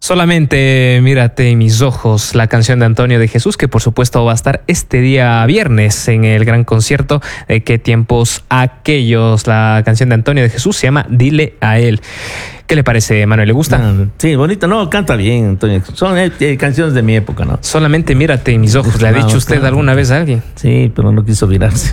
Solamente mírate en mis ojos, la canción de Antonio de Jesús, que por supuesto va a estar este día viernes en el gran concierto de Qué tiempos aquellos. La canción de Antonio de Jesús se llama Dile a él. ¿Qué le parece, Manuel? ¿Le gusta? Sí, bonito. No, canta bien, Antonio. Son canciones de mi época, ¿no? Solamente mírate en mis ojos. ¿Le ha dicho usted alguna vez a alguien? Sí, pero no quiso virarse.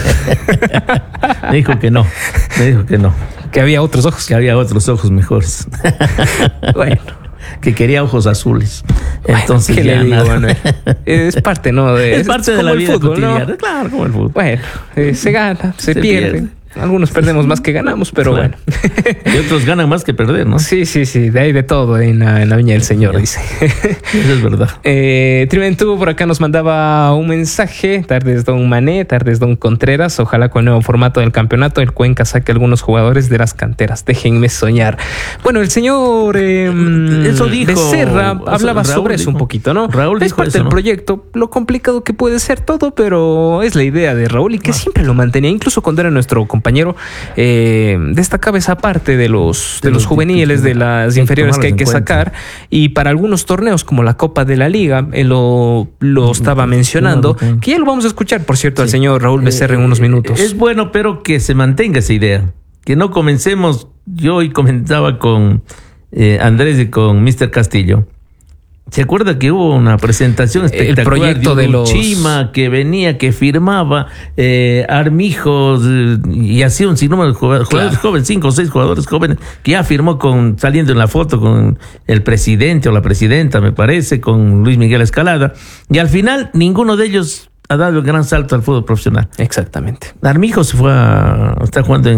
Me dijo que no. Que había otros ojos. Que había otros ojos mejores. Bueno. Que quería ojos azules. Bueno, entonces ¿qué le digo, Manuel? Es parte, ¿no? Es parte de la vida fútbol, cotidiana, ¿no? Claro, como el fútbol. Bueno, se gana, se pierde. Algunos perdemos más que ganamos, pero bueno. Y otros ganan más que perder, ¿no? Sí, de ahí de todo en la Viña del Señor, dice. Eso es verdad. Triventu por acá nos mandaba un mensaje. Tardes Don Mané, tardes Don Contreras. Ojalá con el nuevo formato del campeonato el Cuenca saque algunos jugadores de las canteras. Déjenme soñar. Bueno, el señor eso dijo Becerra hablaba Raúl sobre eso un poquito, ¿no? Raúl es parte del proyecto, lo complicado que puede ser todo, pero es la idea de Raúl y que siempre lo mantenía, incluso cuando era nuestro compañero, destacaba esa parte de los juveniles, de las inferiores que hay que sacar, y para algunos torneos como la Copa de la Liga, él lo estaba mencionando, que ya lo vamos a escuchar, por cierto, al señor Raúl Becerra en unos minutos. Es bueno, pero que se mantenga esa idea, que no comencemos. Yo hoy comentaba con Andrés y con Mr. Castillo. ¿Se acuerda que hubo una presentación espectacular? El proyecto de los Chima, que venía, que firmaba Armijos, y hacía un sinnúmero de jugadores jóvenes, 5 o 6 jugadores jóvenes, que ya firmó saliendo en la foto con el presidente o la presidenta, me parece, con Luis Miguel Escalada, y al final ninguno de ellos ha dado el gran salto al fútbol profesional. Exactamente. Armijos está jugando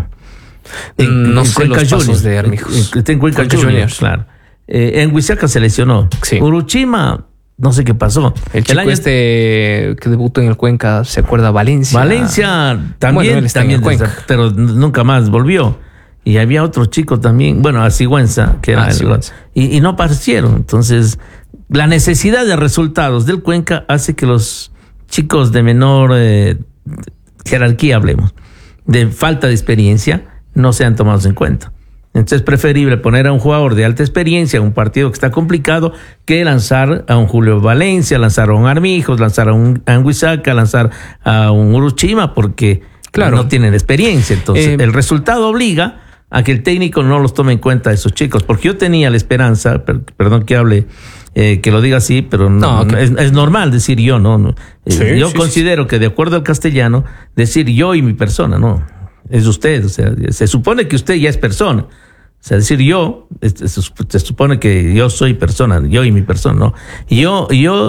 no sé los pasos de Armijos. Está en Cuenca Juniors, claro. En Huizaca se lesionó. Sí. Uruchima, no sé qué pasó. El chico que debutó en el Cuenca, ¿se acuerda? Valencia también, él está en el Cuenca, pero nunca más volvió. Y había otro chico también, Arcigüenza, que era y no aparecieron. Entonces, la necesidad de resultados del Cuenca hace que los chicos de menor jerarquía, hablemos, de falta de experiencia, no sean tomados en cuenta. Entonces es preferible poner a un jugador de alta experiencia en un partido que está complicado que lanzar a un Julio Valencia, lanzar a un Armijos, lanzar a un Huizaca, lanzar a un Uruchima, porque no tienen experiencia. Entonces el resultado obliga a que el técnico no los tome en cuenta a esos chicos. Porque yo tenía la esperanza, perdón que hable, que lo diga así, pero es normal decir yo, ¿no? Yo considero que de acuerdo al castellano, decir yo y mi persona, no. Es usted, o sea, se supone que usted ya es persona. O sea, decir yo, se supone que yo soy persona, yo y mi persona, ¿no? Yo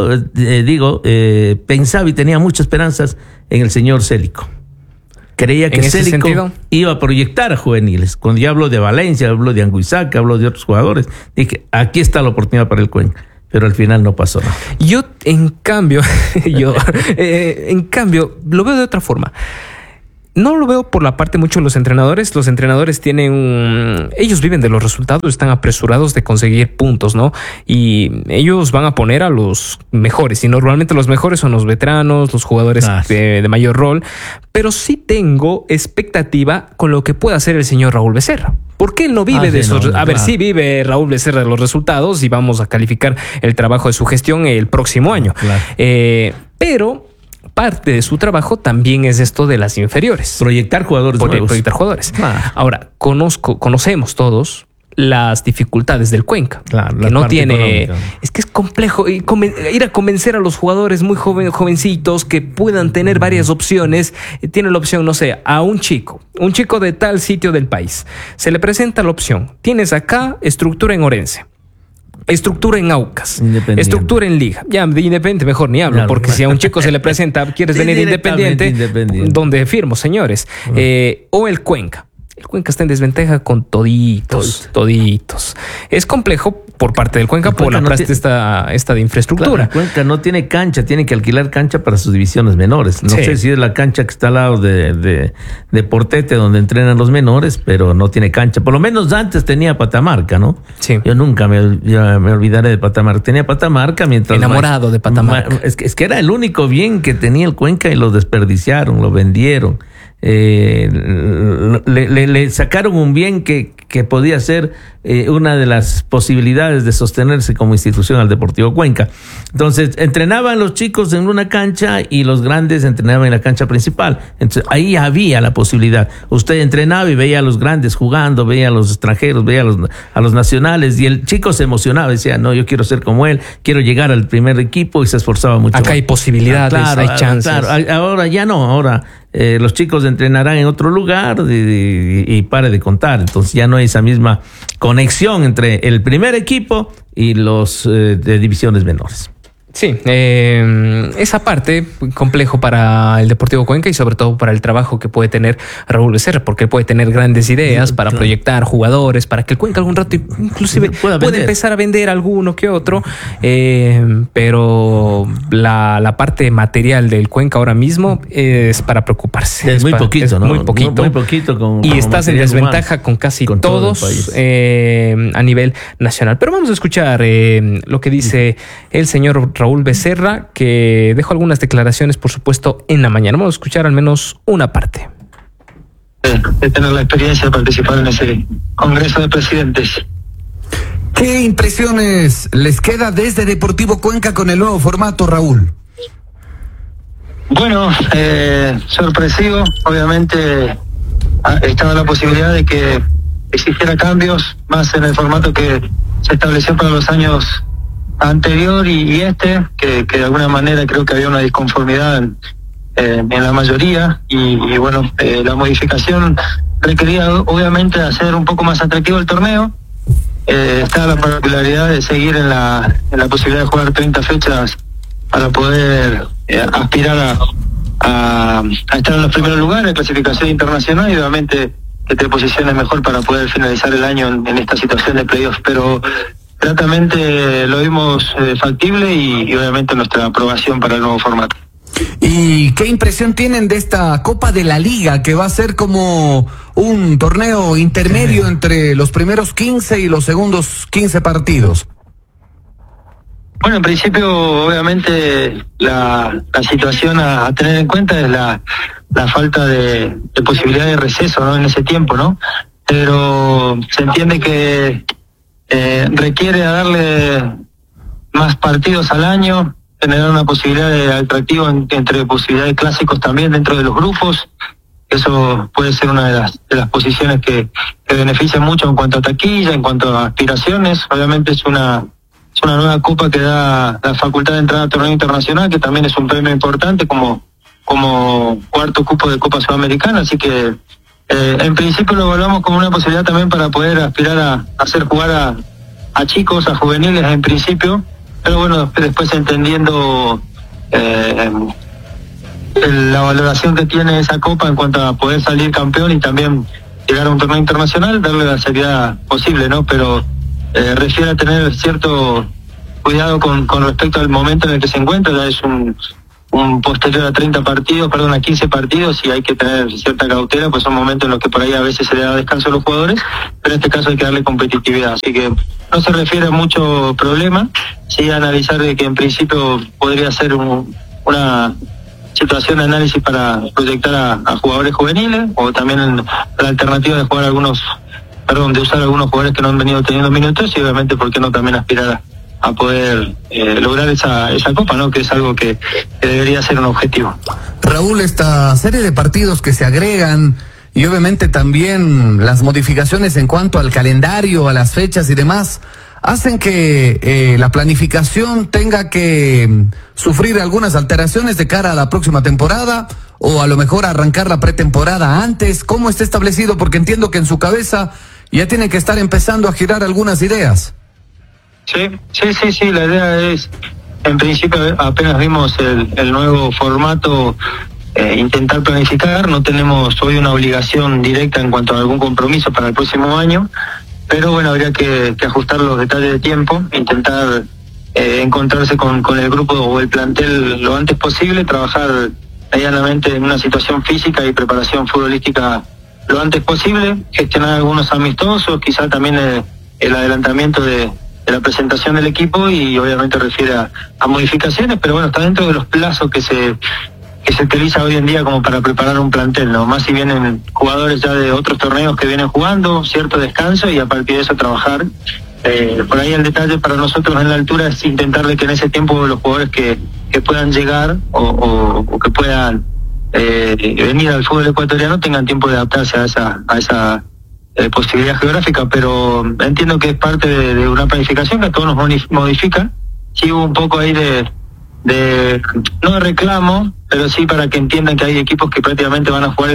pensaba y tenía muchas esperanzas en el señor Célico. Creía que Célico iba a proyectar a juveniles. Cuando yo hablo de Valencia, hablo de Anguizaca, hablo de otros jugadores, dije, aquí está la oportunidad para el Cuenca. Pero al final no pasó nada. Yo, en cambio, lo veo de otra forma. No lo veo por la parte mucho de los entrenadores. Los entrenadores ellos viven de los resultados, están apresurados de conseguir puntos, ¿no? Y ellos van a poner a los mejores. Y normalmente los mejores son los veteranos, los jugadores de mayor rol. Pero sí tengo expectativa con lo que pueda hacer el señor Raúl Becerra. Porque él no vive de esos. A ver, sí vive Raúl Becerra de los resultados y vamos a calificar el trabajo de su gestión el próximo año. Claro. Pero parte de su trabajo también es esto de las inferiores. Proyectar jugadores nuevos. Proyectar jugadores. Ahora, conocemos todos las dificultades del Cuenca. Claro, que no tiene... Económica. Es que es complejo ir a convencer a los jugadores muy jovencitos que puedan tener varias opciones. Tiene la opción, no sé, a un chico de tal sitio del país. Se le presenta la opción. Tienes acá estructura en Orense, estructura en Aucas, estructura en Liga. Ya de Independiente mejor ni hablo, porque si a un chico se le presenta, ¿quieres venir Independiente? ¿Dónde firmo, señores? O el Cuenca. El Cuenca está en desventaja con toditos. Es complejo por parte del Cuenca por la práctica esta de infraestructura. Claro, el Cuenca no tiene cancha, tiene que alquilar cancha para sus divisiones menores. No sé si es la cancha que está al lado de Portete, donde entrenan los menores, pero no tiene cancha. Por lo menos antes tenía Patamarca, ¿no? Sí. Yo nunca me olvidaré de Patamarca. Tenía Patamarca mientras... Enamorado de Patamarca. Es que era el único bien que tenía el Cuenca y lo desperdiciaron, lo vendieron. Le sacaron un bien que que podía ser una de las posibilidades de sostenerse como institución al Deportivo Cuenca. Entonces, entrenaban los chicos en una cancha y los grandes entrenaban en la cancha principal. Entonces, ahí había la posibilidad. Usted entrenaba y veía a los grandes jugando, veía a los extranjeros, veía a los nacionales, y el chico se emocionaba, decía, no, yo quiero ser como él, quiero llegar al primer equipo, y se esforzaba mucho. Acá hay posibilidades, claro, hay chances. Claro, ahora ya no, ahora los chicos entrenarán en otro lugar y pare de contar. Entonces ya no hay esa misma conexión entre el primer equipo y los de divisiones menores. Sí, esa parte complejo para el Deportivo Cuenca y sobre todo para el trabajo que puede tener Raúl Becerra, porque él puede tener grandes ideas para proyectar jugadores, para que el Cuenca algún rato inclusive pueda empezar a vender alguno que otro, pero la parte material del Cuenca ahora mismo es para preocuparse. Es muy poquito, ¿no? Muy poquito. Muy poquito y estás en desventaja humano, con casi con todos a nivel nacional. Pero vamos a escuchar lo que dice el señor Raúl Becerra, que dejó algunas declaraciones, por supuesto, en la mañana. Vamos a escuchar al menos una parte. De tener la experiencia de participar en ese Congreso de Presidentes. ¿Qué impresiones les queda desde Deportivo Cuenca con el nuevo formato, Raúl? Bueno, sorpresivo. Obviamente estaba la posibilidad de que existiera cambios más en el formato que se estableció para los años anterior y que de alguna manera creo que había una disconformidad en la mayoría y bueno, la modificación requería obviamente hacer un poco más atractivo el torneo. Está la particularidad de seguir en la posibilidad de jugar 30 fechas para poder aspirar a estar en los primeros lugares de clasificación internacional y obviamente que te posiciones mejor para poder finalizar el año en esta situación de playoffs, pero gratamente lo vimos factible y obviamente nuestra aprobación para el nuevo formato. ¿Y qué impresión tienen de esta Copa de la Liga, que va a ser como un torneo intermedio entre los primeros 15 y los segundos 15 partidos? Bueno, en principio, obviamente, la situación a tener en cuenta es la falta de posibilidad de receso, ¿no? En ese tiempo, ¿no? Pero se entiende que requiere darle más partidos al año, generar una posibilidad de atractivo entre posibilidades de clásicos también dentro de los grupos. Eso puede ser una de las posiciones que beneficia mucho en cuanto a taquilla, en cuanto a aspiraciones. Obviamente es una nueva copa que da la facultad de entrar a torneo internacional, que también es un premio importante como cuarto cupo de Copa Sudamericana, así que en principio lo evaluamos como una posibilidad también para poder aspirar a hacer jugar a chicos, a juveniles en principio, pero bueno, después entendiendo la valoración que tiene esa copa en cuanto a poder salir campeón y también llegar a un torneo internacional, darle la seriedad posible, ¿no? Pero refiere a tener cierto cuidado con respecto al momento en el que se encuentra. Ya es un posterior a 15 partidos y hay que tener cierta cautela, pues son momentos en los que por ahí a veces se le da descanso a los jugadores, pero en este caso hay que darle competitividad, así que no se refiere a mucho problema, sí a analizar de que en principio podría ser una situación de análisis para proyectar a jugadores juveniles, o también la alternativa de de usar algunos jugadores que no han venido teniendo minutos, y obviamente por qué no también aspirar a poder lograr esa copa, ¿no? Que es algo que debería ser un objetivo. Raúl, esta serie de partidos que se agregan y obviamente también las modificaciones en cuanto al calendario, a las fechas y demás, hacen que la planificación tenga que sufrir algunas alteraciones de cara a la próxima temporada, o a lo mejor arrancar la pretemporada antes. ¿Cómo está establecido? Porque entiendo que en su cabeza ya tiene que estar empezando a girar algunas ideas. Sí, la idea es, en principio apenas vimos el nuevo formato, intentar planificar. No tenemos hoy una obligación directa en cuanto a algún compromiso para el próximo año, pero bueno, habría que ajustar los detalles de tiempo, intentar encontrarse con el grupo o el plantel lo antes posible, trabajar medianamente en una situación física y preparación futbolística lo antes posible, gestionar algunos amistosos, quizá también el adelantamiento de la presentación del equipo, y obviamente refiere a modificaciones, pero bueno, está dentro de los plazos que se utiliza hoy en día como para preparar un plantel, ¿no? Más si vienen jugadores ya de otros torneos que vienen jugando, cierto descanso y a partir de eso trabajar. Por ahí el detalle para nosotros en la altura es intentar de que en ese tiempo los jugadores que puedan llegar o que puedan venir al fútbol ecuatoriano tengan tiempo de adaptarse a esa posibilidad geográfica, pero entiendo que es parte de una planificación que a todos nos modifica. Sí hubo un poco ahí no de reclamo, pero sí para que entiendan que hay equipos que prácticamente van a jugar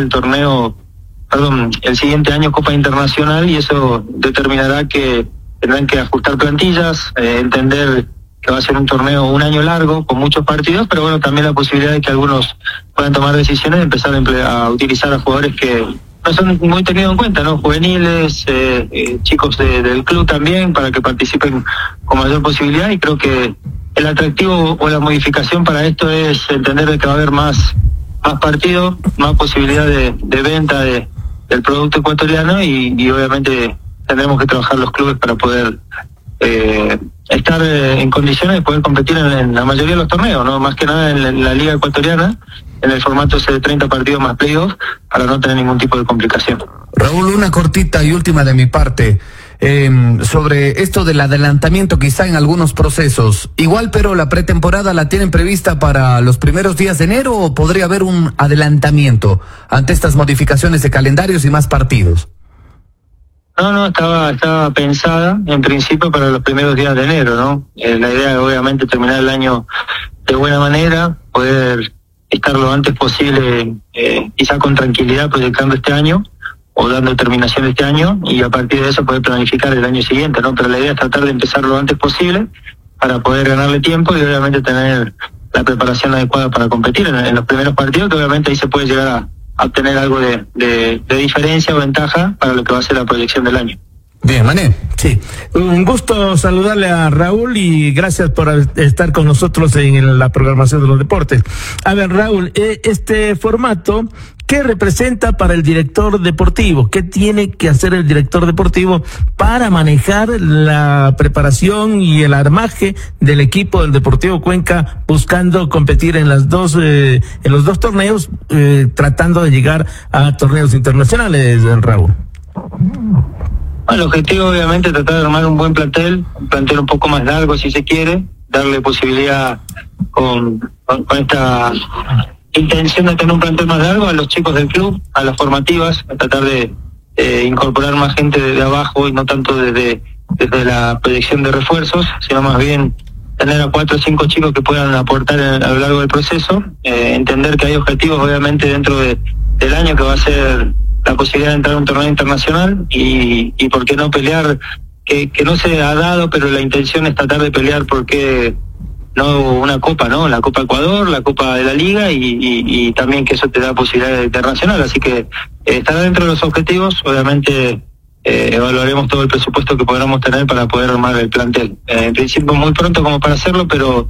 el siguiente año Copa Internacional, y eso determinará que tendrán que ajustar plantillas, entender que va a ser un torneo un año largo, con muchos partidos, pero bueno, también la posibilidad de que algunos puedan tomar decisiones de empezar a utilizar a jugadores que no son muy tenidos en cuenta, ¿no? Juveniles, chicos del club también, para que participen con mayor posibilidad, y creo que el atractivo o la modificación para esto es entender que va a haber más partidos, más posibilidad de venta del producto ecuatoriano, y obviamente tendremos que trabajar los clubes para poder estar en condiciones de poder competir en la mayoría de los torneos, ¿no? Más que nada en la Liga Ecuatoriana, en el formato ese de 30 partidos más playoffs, para no tener ningún tipo de complicación. Raúl, una cortita y última de mi parte. Sobre esto del adelantamiento quizá en algunos procesos. Igual, pero la pretemporada la tienen prevista para los primeros días de enero, ¿o podría haber un adelantamiento ante estas modificaciones de calendarios y más partidos? No, estaba pensada en principio para los primeros días de enero, ¿no? La idea es obviamente terminar el año de buena manera, poder estar lo antes posible, quizá con tranquilidad proyectando este año o dando terminación este año, y a partir de eso poder planificar el año siguiente, ¿no? Pero la idea es tratar de empezar lo antes posible para poder ganarle tiempo y obviamente tener la preparación adecuada para competir en los primeros partidos, que obviamente ahí se puede llegar a obtener algo de diferencia o ventaja para lo que va a ser la proyección del año. Bien, Mané. Sí, un gusto saludarle a Raúl y gracias por estar con nosotros en la programación de los deportes. A ver, Raúl, este formato, ¿qué representa para el director deportivo? ¿Qué tiene que hacer el director deportivo para manejar la preparación y el armaje del equipo del Deportivo Cuenca, buscando competir en los dos torneos, tratando de llegar a torneos internacionales, Raúl? Bueno, el objetivo obviamente es tratar de armar un buen plantel, un poco más largo si se quiere, darle posibilidad con esta intención de tener un plantel más largo a los chicos del club, a las formativas, a tratar de incorporar más gente desde abajo y no tanto desde la proyección de refuerzos, sino más bien tener a 4 o 5 chicos que puedan aportar a lo largo del proceso, entender que hay objetivos obviamente dentro del año que va a ser la posibilidad de entrar a un torneo internacional y por qué no pelear, que no se ha dado, pero la intención es tratar de pelear porque no una copa, ¿no? La Copa Ecuador, la Copa de la Liga y también que eso te da posibilidad internacional, así que estará dentro de los objetivos, obviamente evaluaremos todo el presupuesto que podamos tener para poder armar el plantel. En principio muy pronto como para hacerlo, pero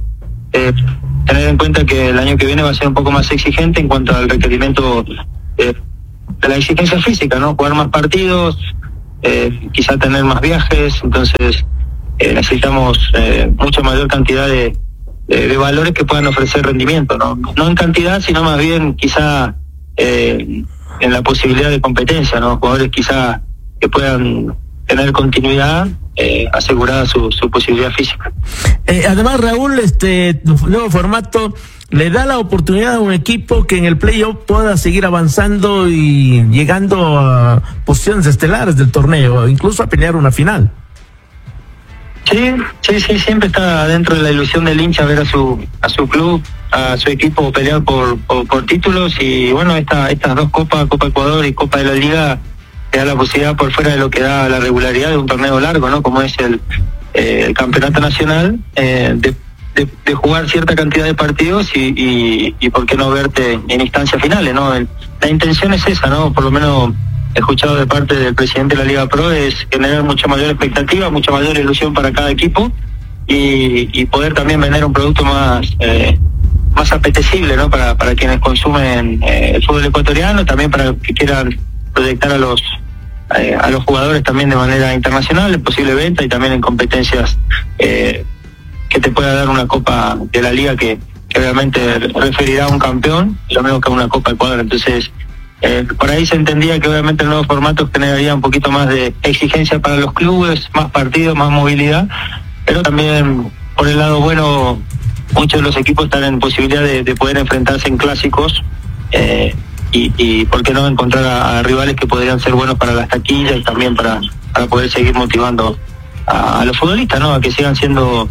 tener en cuenta que el año que viene va a ser un poco más exigente en cuanto al requerimiento de la exigencia física, ¿no? Jugar más partidos, quizá tener más viajes, entonces necesitamos mucha mayor cantidad de valores que puedan ofrecer rendimiento, ¿no? No en cantidad, sino más bien quizá en la posibilidad de competencia, ¿no? Jugadores quizá que puedan tener continuidad, asegurada su posibilidad física. Además, Raúl, este nuevo formato le da la oportunidad a un equipo que en el playoff pueda seguir avanzando y llegando a posiciones estelares del torneo, incluso a pelear una final. Sí, siempre está dentro de la ilusión del hincha ver a su club, a su equipo pelear por títulos, y bueno, estas dos copas, Copa Ecuador y Copa de la Liga, te da la posibilidad por fuera de lo que da la regularidad de un torneo largo, ¿no? Como es el campeonato nacional, de jugar cierta cantidad de partidos y por qué no verte en instancias finales, ¿no? La intención es esa, ¿no? Por lo menos he escuchado de parte del presidente de la Liga Pro, es generar mucha mayor expectativa, mucha mayor ilusión para cada equipo y poder también vender un producto más apetecible, ¿no? Para quienes consumen el fútbol ecuatoriano, también para que quieran proyectar a los jugadores también de manera internacional, en posible venta y también en competencias que te pueda dar una Copa de la Liga que obviamente referirá a un campeón, lo mismo que a una Copa Ecuador. Entonces, por ahí se entendía que obviamente el nuevo formato generaría un poquito más de exigencia para los clubes, más partidos, más movilidad, pero también por el lado bueno, muchos de los equipos están en posibilidad de poder enfrentarse en clásicos y por qué no encontrar a rivales que podrían ser buenos para las taquillas y también para poder seguir motivando a los futbolistas, ¿no? A que sigan siendo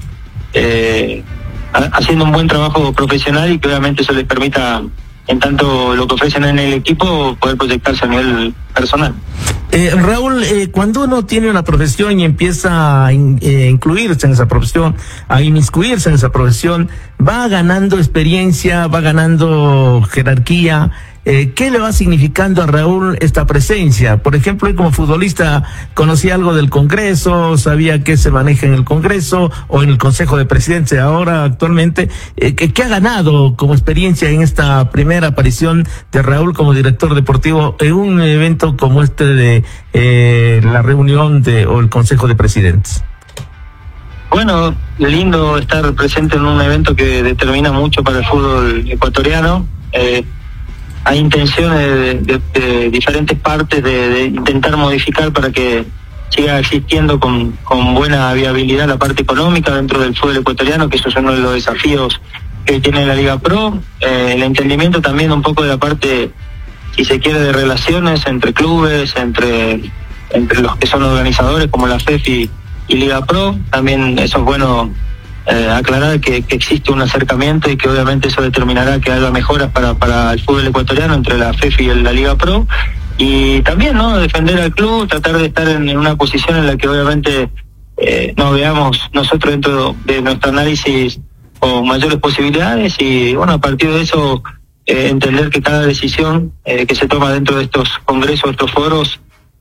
haciendo un buen trabajo profesional y que obviamente eso les permita, en tanto lo que ofrecen en el equipo, poder proyectarse a nivel personal. Raúl, cuando uno tiene una profesión y empieza a incluirse en esa profesión, a inmiscuirse en esa profesión, va ganando experiencia, va ganando jerarquía. ¿Qué le va significando a Raúl esta presencia? Por ejemplo, él como futbolista conocía algo del Congreso, sabía qué se maneja en el Congreso o en el Consejo de Presidentes ahora actualmente. ¿Qué ha ganado como experiencia en esta primera aparición de Raúl como director deportivo en un evento como este de la reunión o el Consejo de Presidentes? Bueno, lindo estar presente en un evento que determina mucho para el fútbol ecuatoriano. Hay intenciones de diferentes partes de intentar modificar para que siga existiendo con buena viabilidad la parte económica dentro del fútbol ecuatoriano, que eso es uno de los desafíos que tiene la Liga Pro. El entendimiento también un poco de la parte, si se quiere, de relaciones entre clubes, entre los que son organizadores como la FEFI y Liga Pro. También eso es bueno aclarar que existe un acercamiento y que obviamente eso determinará que haya mejoras para el fútbol ecuatoriano entre la FEFI y la Liga Pro, y también, ¿no?, defender al club, tratar de estar en una posición en la que obviamente nos veamos nosotros dentro de nuestro análisis con mayores posibilidades, y bueno, a partir de eso entender que cada decisión que se toma dentro de estos congresos, estos foros,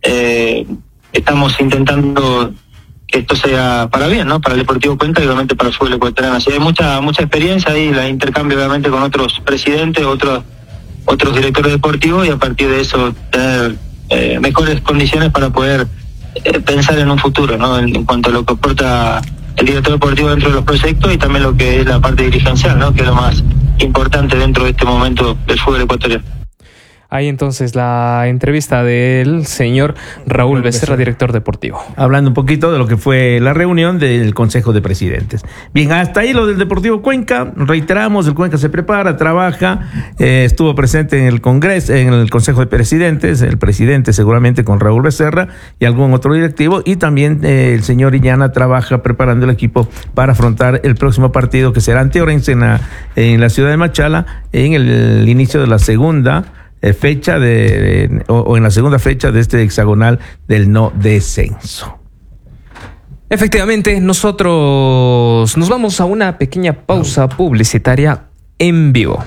estamos intentando que esto sea para bien, ¿no? Para el Deportivo Cuenca y obviamente para el fútbol ecuatoriano. Así hay mucha experiencia ahí, la intercambio obviamente con otros presidentes, otros directores deportivos, y a partir de eso tener mejores condiciones para poder pensar en un futuro, ¿no? En cuanto a lo que aporta el director deportivo dentro de los proyectos y también lo que es la parte dirigencial, ¿no? Que es lo más importante dentro de este momento del fútbol ecuatoriano. Ahí entonces la entrevista del señor Raúl Becerra, director deportivo. Hablando un poquito de lo que fue la reunión del Consejo de Presidentes. Bien, hasta ahí lo del Deportivo Cuenca. Reiteramos, el Cuenca se prepara, trabaja, estuvo presente en el Congreso, en el Consejo de Presidentes, el presidente seguramente con Raúl Becerra y algún otro directivo, y también el señor Illana trabaja preparando el equipo para afrontar el próximo partido que será ante Orense en la ciudad de Machala, en el inicio de la segunda fecha o en la segunda fecha de este hexagonal del no descenso. Efectivamente, nosotros nos vamos a una pequeña pausa publicitaria en vivo.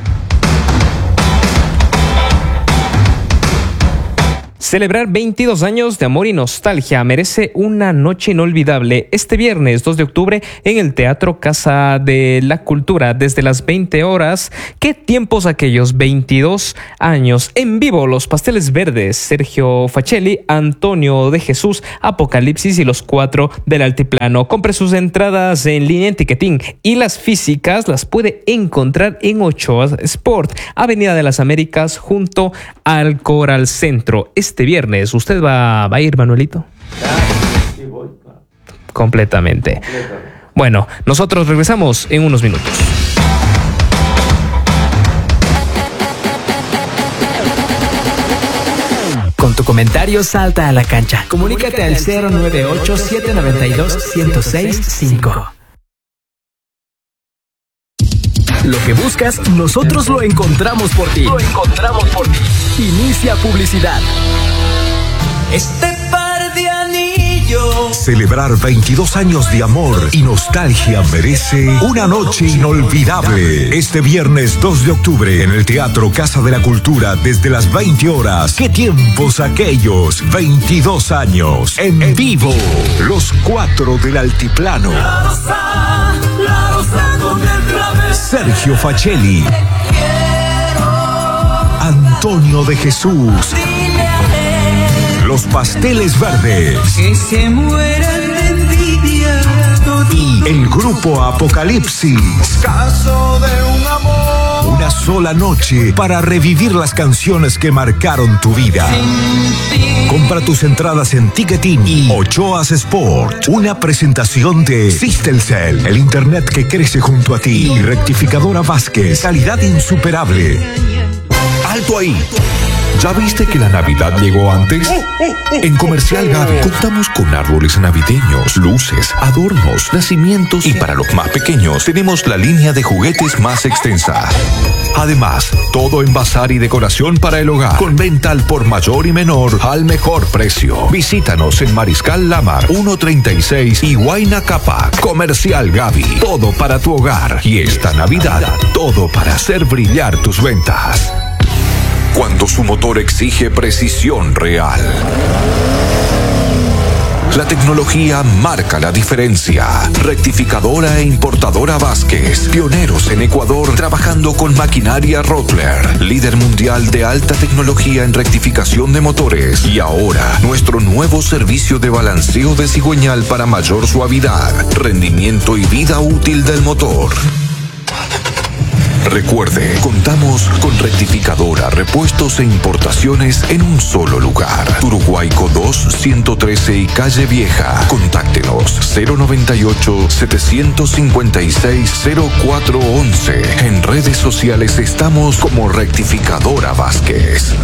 Celebrar 22 años de amor y nostalgia merece una noche inolvidable este viernes 2 de octubre en el Teatro Casa de la Cultura desde las 20 horas. ¿Qué tiempos aquellos? 22 años. En vivo, Los Pasteles Verdes, Sergio Facelli, Antonio de Jesús, Apocalipsis y Los Cuatro del Altiplano. Compre sus entradas en línea en Ticketing y las físicas las puede encontrar en Ochoa Sport, Avenida de las Américas junto al Coral Centro. Este viernes, ¿usted va a ir, Manuelito? Sí, voy, claro. Completamente. Bueno, nosotros regresamos en unos minutos. Con tu comentario salta a la cancha. Comunícate al 098-792-1065. Lo que buscas, nosotros lo encontramos por ti. Inicia publicidad. Este par de anillos. Celebrar 22 años de amor y nostalgia merece una noche inolvidable. Este viernes 2 de octubre en el Teatro Casa de la Cultura desde las 20 horas. ¿Qué tiempos aquellos? 22 años. En vivo. Los Cuatro del Altiplano. La rosa con el clavel. Sergio Facelli. Antonio de Jesús. Los Pasteles Verdes. Que se mueran de envidia. Y el grupo Apocalipsis. Caso de un amor. una sola noche para revivir las canciones que marcaron tu vida. Compra tus entradas en Ticketin y Ochoas Sport. Una presentación de Systelcel, el internet que crece junto a ti. Y Rectificadora Vázquez, calidad insuperable. ¡Alto ahí! ¿Ya viste que la Navidad llegó antes? En Comercial Gaby contamos con árboles navideños, luces, adornos, nacimientos y para los más pequeños tenemos la línea de juguetes más extensa. Además, todo en bazar y decoración para el hogar, con venta al por mayor y menor al mejor precio. Visítanos en Mariscal Lamar 136 y Huayna Capac. Comercial Gaby, todo para tu hogar. Y esta Navidad, todo para hacer brillar tus ventas. Cuando su motor exige precisión real. La tecnología marca la diferencia. Rectificadora e importadora Vázquez. Pioneros en Ecuador trabajando con maquinaria Rottler. Líder mundial de alta tecnología en rectificación de motores. Y ahora, nuestro nuevo servicio de balanceo de cigüeñal para mayor suavidad, rendimiento y vida útil del motor. Recuerde, contamos con rectificadora, repuestos e importaciones en un solo lugar. Uruguaico 2, 113 y Calle Vieja. Contáctenos 098-756-0411. En redes sociales estamos como Rectificadora Vázquez.